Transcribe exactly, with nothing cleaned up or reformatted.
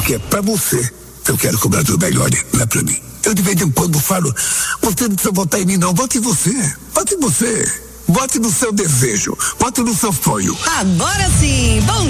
que é pra você. Eu quero cobrar do melhor, não é pra mim. Eu de vez em quando falo, você não precisa votar em mim não, vote em você, vote em você. Vote no seu desejo, vote no seu sonho. Agora sim, bom